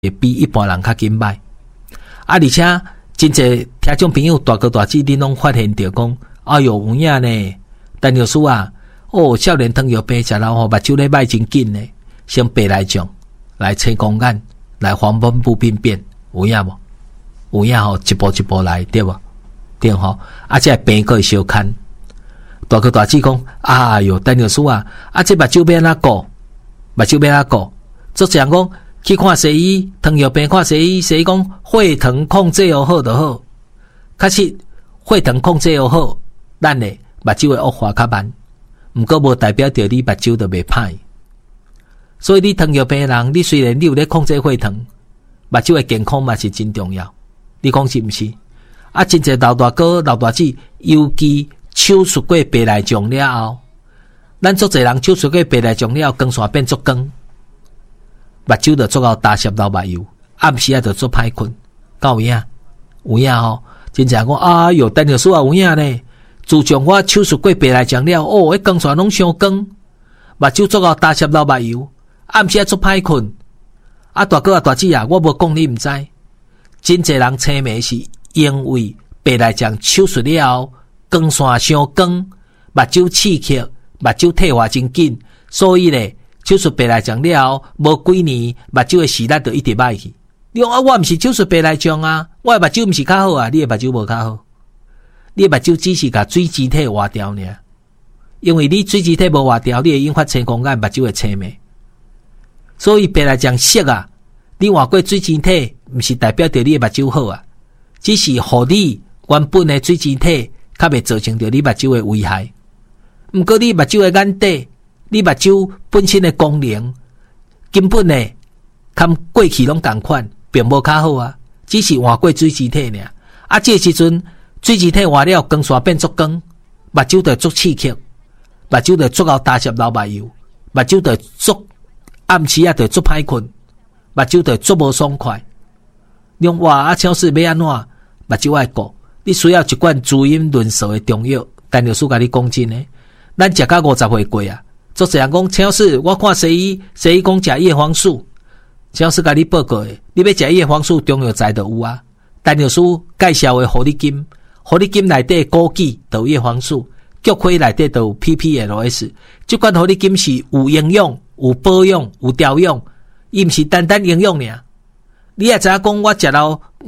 会比一般人较紧歹。而且真侪听众朋友大哥大姐，恁拢发现着讲，哎哟有影呢，陈律师啊，少年糖尿病食了目睭咧歹真紧呢，先白内障、来青光眼、来黄斑部病变，有影无？有影一步一步来，对无？对吼，这病个会相牵。大哥大姐讲，哎哟，陈律师啊，这目睭要安怎顾？目睭要安怎顾？作者讲去看西医，糖尿病看西医，西医讲血糖控制好就好。确实，血糖控制好，咱的目睭会恶化较慢。毋过无代表着你目睭就袂歹。所以你糖尿病的人，你虽然你有咧控制血糖，目睭的健康嘛是真重要。你讲是毋是？真侪老大哥、老大姐，尤其手术过白内障了后，咱足侪人手术过白内障了后，光线变足光，目睭就做到大摄流目油，暗时就做歹困，有影？有影吼！真正讲，哎哟，陈律师啊，有影呢。自从我手术过白内障了，迄光线拢伤光，目睭做到大摄流目油，暗时做歹困。大哥大姐啊，我无讲你毋知，真侪人青眉是因为白内障手术了后，光线伤光，目睭刺激，目睭退化真紧，所以咧手术白内障了后，无几年目睭的视力就一直歹去。你讲我毋是手术白内障啊，我的目睭毋是较好啊，你的目睭无较好，你的目睭只是甲水晶体换掉尔，因为你水晶体无换掉，你会引发青光眼，目睭会青眉。所以白内障色啊，你换过水晶体，毋是代表着你的目睭好啊，只是互你原本的水晶体较袂造成着你目睭的危害。毋过你目睭的眼底，你目睭本身的功能根本呢，跟过去拢同款，并无较好啊，只是换过水晶体尔。这时阵水晶体换了，光线变足光，目睭就足刺激，目睭就足到大摄流目油，目睭就足暗时就足歹困，目睭就足无爽快。你讲哇，超市要安怎？目睭爱顾，你需要一罐滋阴润燥的中药。陈律师甲你讲真诶，咱食到50岁过啊，足侪人讲超市，我看西医讲食叶黄素，超市甲你报告诶，你要食叶黄素中药材就有啊。陈律师介绍的活力金。活力金内底枸杞就有叶黄素，菊花内底就有 PPLS。这款活力金是有营养、有保养、有调养，伊毋是单单营养尔。你也知影讲，我食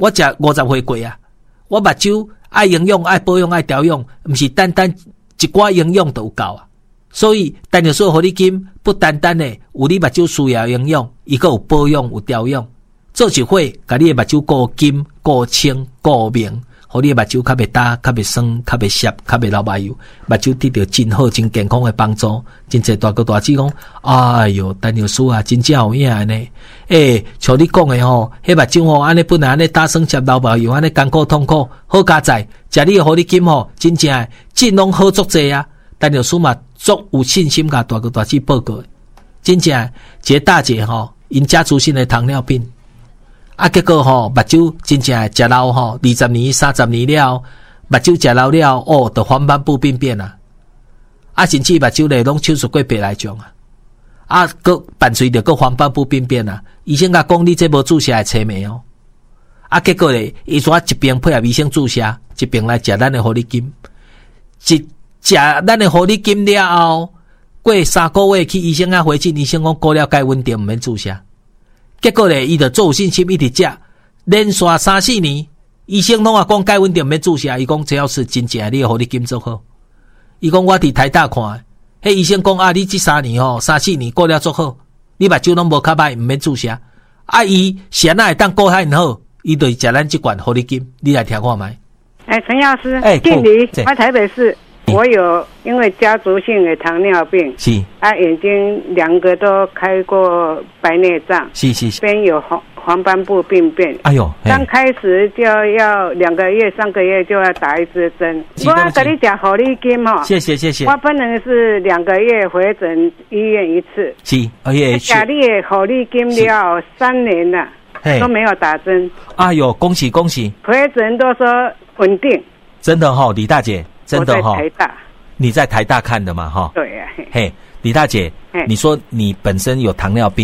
50岁过啊，我目睭爱营养、爱保养、爱调养，毋是单单一寡营养就有够啊。所以，陈律师活力金不单单的有你目睭需要营养，伊个有保养、有调养，做一伙，甲你的目睭顾金、顾清、顾明。互你的目睭较袂干、较袂酸、较袂涩、较袂流目油，目睭得到真好、真健康的帮助。真侪大哥大姐讲，哎哟，陈律师啊，真正有影呢。像你讲的吼，迄目睭吼，安尼本来安尼打算摄流目油，安尼艰苦痛苦，好加在食你的活力金吼，真正真拢好足济啊。陈律师嘛，足有信心甲大哥大姐报告，真正一个大姐吼，因家出身的糖尿病。结果吼，目睭真正食老吼，20年、30年了，目睭食老了，就黄斑部病变啊！甚至目睭咧拢手术过白内障啊！佮伴随着个黄斑部病变啊！医生甲讲你这无注射会青霉哦！结果咧，伊说一边配合医生注射，一边来食咱的活力金，食咱的活力金了后，过3个月去医生回诊，医生讲过了该稳定，毋免注射。结果咧，伊就做有信心一直食，连续3-4年，医生拢话讲该稳定免注射。伊讲只要是真正，你互你金足好。伊讲我伫台大看，迄医生讲你这3年3-4年过了足好，你目睭拢无较歹，毋免注射。伊谁会当过较好？伊就食咱这罐互你金，你来听看觅。 陈药师，敬礼，我台北市。我有因为家族性的糖尿病， 是眼睛2个都开过白内障， 是， 边有黄斑部病变。 哎呦， 刚开始就要2个月、3个月就要打一支针。我跟你讲活力金哦， 谢谢。 我本人是2个月回诊医院一次， 是， 打你的活力金了3年了，都没有打针。 哎呦，恭喜！ 回诊都说稳定， 真的哈，李大姐。真的哈， 台大， 你在台大看的嘛哈？ 对呀。 嘿，李大姐，你说你本身有糖尿病，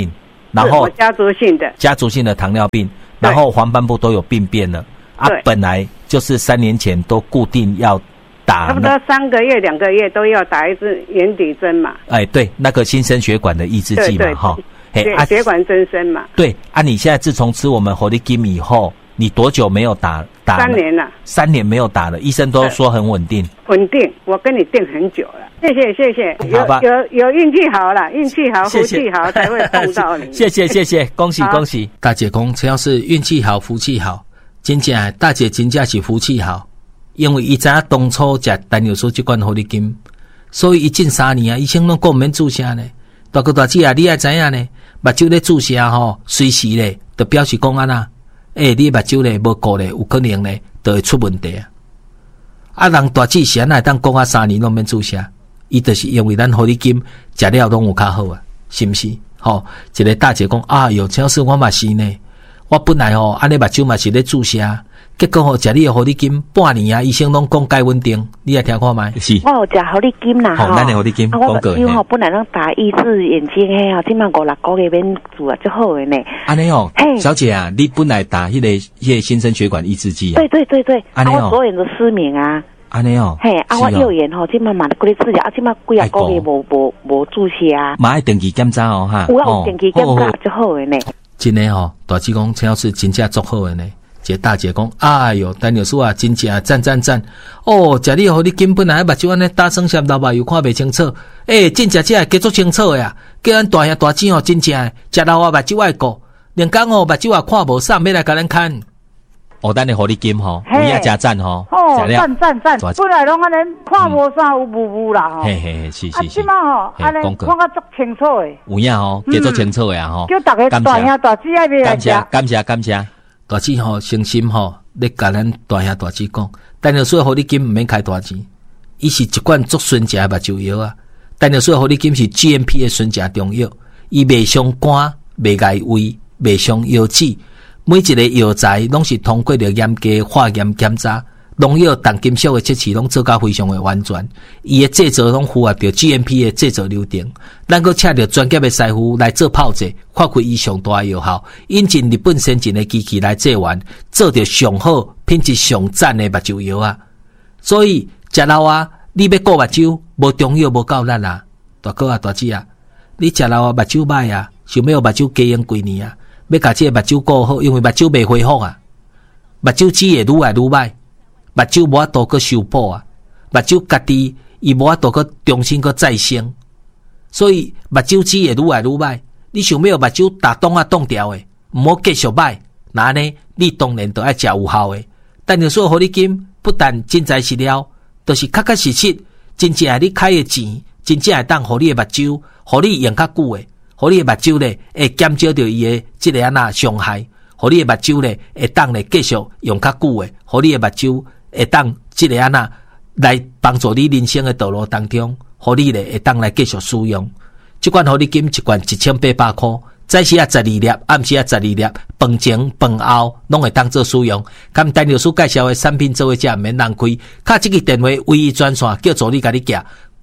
然后家族性的糖尿病，然后黄斑部都有病变了啊，本来就是3年前都固定要打， 差不多3个月2个月都要打一支眼底针嘛。 哎，对，那个新生血管的抑制剂嘛，哈， 血管增生嘛。 对啊，你现在自从吃我们活力金以后，你多久没有打 ？3年了。 3年没有打了，医生都说很稳定。 稳定，我跟你定很久了。谢谢，有运气好了，运气好，福气好才会碰到你。 谢谢，恭喜！大姐讲，只要是运气好，福气好，真正大姐真正是福气好，因为伊知影当初食单药素这款活力金，所以伊近3年啊，医生拢讲唔免注射呢。大哥大姐啊，你也知影呢，目睭咧注射吼，随时咧就表示讲安那，你目睭咧无顾咧，有可能咧就会出问题啊。啊，人大姐是安那当讲3年拢免注射，伊就是因为咱活力金食了拢有较好啊，是毋是？吼，一个大姐讲啊，有超市我嘛是呢，我本来吼安尼目睭嘛是咧注射。结果吼，食你的活力金半年啊，医生拢讲该稳定，你也听看麦？ 是，我有食活力金啦， 咱的活力金， 我目睭吼本来拢打抑制眼睛嘿，吼，即满5、6个月免做啊，最好的呢。 安尼哦，小姐啊，你本来打迄个新生血管抑制剂啊？ 对，我左眼都失明啊。 安尼哦， 我右眼吼，即满嘛搁咧治疗，即满几啊个月无注射啊。 嘛爱定期检查哦，哈。 有定期检查最好的呢。 真的吼，大姐讲，真要是真正足好的呢。这大姐讲，哎哟，陈老师啊，真正赞！哦，食你互你根本来目睭安尼打生闪流吧，又看袂清楚。真正这加足清楚的啊！叫咱大兄大姐哦，真正的食老啊目睭爱顾，连讲哦目睭也看无啥，要来甲咱看。哦，咱的互你金吼，有影加赞吼， 赞！本来拢安尼看无啥有雾啦吼。 嘿，是。 即马吼，安尼看甲足清楚的。 有影吼，加足清楚的啊吼。 叫大家大兄大姐爱来食。 感谢。大姐吼，诚心吼，咧甲咱大兄大姐讲，陈老师互你金唔免开大钱，伊是一罐足纯正目睭药啊。陈老师互你金是 GMP 的纯正中药，伊袂伤肝，袂碍胃，袂伤腰子。每一个药材拢是通过着严格化验检查，农药、重金属的测试拢做甲非常的完全。伊的制作拢符合着 GMP 的制作流程。咱阁请着专业的师傅来做炮制，发挥伊上大的药效，引进日本先进的机器来制完，做着上好、品质上赞的目睭药啊！所以食老啊，你要顾目睭，无中药无够力啊！大哥啊，大姐啊，你食老啊目睭歹啊，想要目睭加用几年啊？要甲这个目睭顾好，因为目睭袂恢复啊，目睭只会愈来愈歹，目睭无法度去修补啊，目睭家己伊无法度去重新去再生，所以目睭只会愈来愈歹。你想要目睭打洞啊冻掉诶，唔好继续歹，那呢你当然都爱食有效诶。但是说互你金不但真材实料，都是确实真正你开诶钱，真正会当互你诶目睭，互你用较久诶。互你的目睭咧会减少着伊的即个那伤害，互你的目睭咧会当咧继续用较久诶，互你的目睭会当即个那来帮助你人生的道路当中，互你咧会当来继续使用。即款互你金一罐1800块，早时啊12粒，暗时啊12粒，饭前饭后拢会当做使用。跟陈老师介绍的产品做伙食，免浪费。卡即个电话唯一专线叫助理甲你寄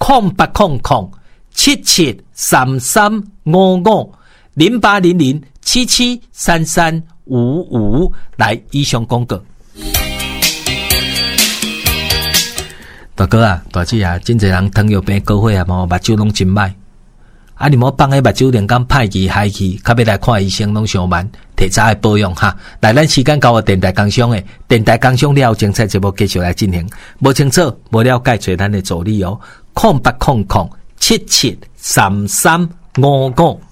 08007733550800773355来以上广告。大哥啊，大姐啊，真侪人糖尿病高血压目睭拢真歹。啊，你莫放喺目睭连讲歹去害去，较要来看医生拢上慢，提早来保养哈。来，咱时间到了电台工商诶，电台工商了精彩节目继续来进行。无清楚、无了解，找咱的助理哦。0800773355。